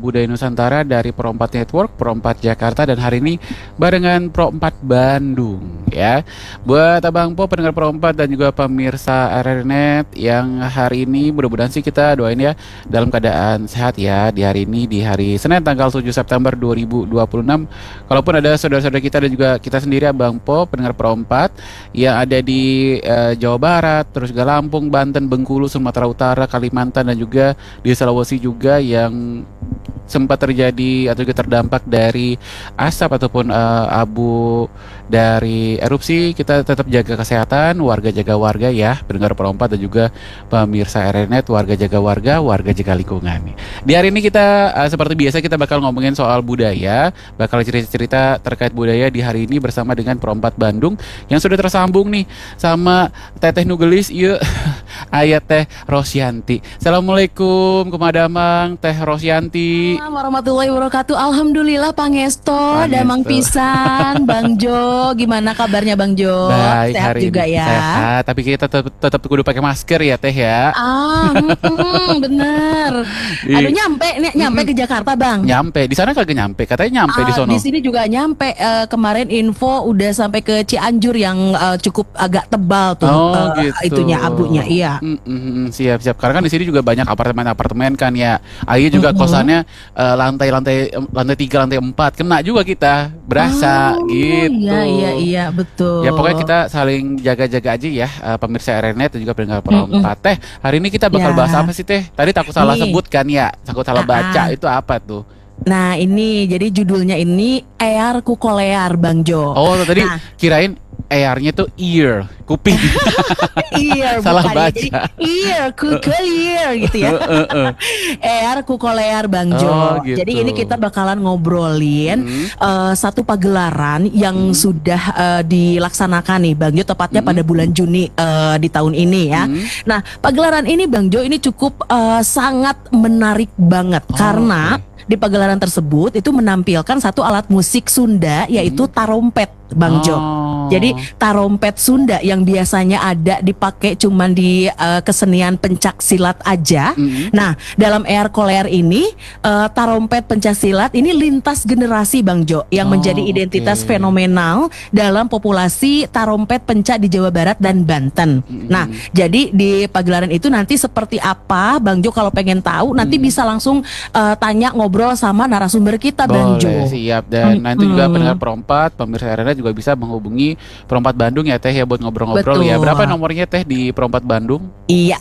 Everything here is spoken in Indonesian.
Budaya Nusantara dari Pro 4 Network, Pro 4 Jakarta, dan hari ini barengan Pro 4 Bandung ya. Buat Abang Po, pendengar Pro 4 dan juga pemirsa RRNet yang hari ini mudah-mudahan sih kita doain ya dalam keadaan sehat ya di hari ini, di hari Senin tanggal 7 September 2026. Kalaupun ada saudara-saudara kita dan juga kita sendiri Abang Po, pendengar Pro 4 yang ada di Jawa Barat, terus juga Lampung, Banten, Bengkulu, Sumatera Utara, Kalimantan, dan juga di Sulawesi juga yang sempat terjadi atau juga terdampak dari asap ataupun abu dari erupsi. Kita tetap jaga kesehatan, warga jaga warga ya, pendengar Pro 4 dan juga pemirsa RRNet, warga jaga warga, warga jaga lingkungan. Di hari ini kita seperti biasa kita bakal ngomongin soal budaya, bakal cerita-cerita terkait budaya di hari ini bersama dengan Pro 4 Bandung yang sudah tersambung nih sama Teteh Nugelis, iya ayat Teh Rosyanti. Assalamualaikum kumadamang Teh Rosyanti. Warahmatullahi wabarakatuh. Alhamdulillah Pangesto, damang pisan. Bang Jo, gimana kabarnya Bang Jo? Baik, Sehat hari juga ini ya. sehat, tapi kita tetap kudu pakai masker ya Teh ya. Bener. Aduh nyampe ke Jakarta Bang. Nyampe di sana kagak nyampe, katanya nyampe di sono. Di sini juga nyampe. Kemarin info udah sampai ke Cianjur yang cukup agak tebal tuh. Gitu. Itunya abunya, iya. Siap. Karena kan di sini juga banyak apartemen kan ya. Ayo juga kosannya lantai 3, lantai 4 kena juga kita berasa gitu. Iya betul. Ya pokoknya kita saling jaga-jaga aja ya, pemirsa RRNet dan juga pendengar Pro 4. Teh, hari ini kita bakal bahas apa sih Teh? Tadi takut salah sebut kan ya, takut salah baca, itu apa tuh? Nah ini jadi judulnya ini Ear Kukolear Bang Jo. Oh tadi kirain earnya tuh ear, kuping. Ear salah bukan, baca. jadi ear, kukolear gitu ya. Ear Kukolear Bang Jo. Gitu. Jadi ini kita bakalan ngobrolin satu pagelaran yang sudah dilaksanakan nih Bang Jo, tepatnya pada bulan Juni di tahun ini ya. Nah pagelaran ini Bang Jo ini cukup sangat menarik banget karena di pagelaran tersebut itu menampilkan satu alat musik Sunda yaitu tarompet Bang Jo. Jadi tarompet Sunda yang biasanya ada dipakai cuman di kesenian pencak silat aja. Nah, dalam Ear Kukolear ini tarompet pencak silat ini lintas generasi Bang Jo yang menjadi identitas fenomenal dalam populasi tarompet pencak di Jawa Barat dan Banten. Nah, jadi di pagelaran itu nanti seperti apa Bang Jo, kalau pengen tahu nanti bisa langsung tanya ngobrol sama narasumber kita Bang Jo. Boleh, siap. Dan nanti juga pendengar Pro 4, pemirsa RRNet juga bisa menghubungi Pro 4 Bandung ya Teh ya buat ngobrol-ngobrol ya. Berapa nomornya Teh di Pro 4 Bandung? Iya,